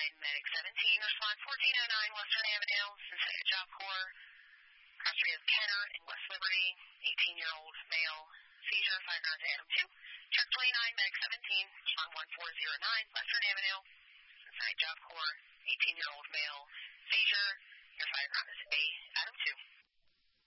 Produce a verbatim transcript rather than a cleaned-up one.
nine, Medic seventeen, respond fourteen oh nine Western Avenue, Cincinnati Job Corps. Cross street of Kenner in West Liberty, eighteen-year-old male, seizure, fireground to Adam two. Truck twenty-nine, Medic seventeen, respond one four zero nine Western Avenue, Cincinnati Job Corps, eighteen-year-old male, seizure, your fireground is A, Adam two.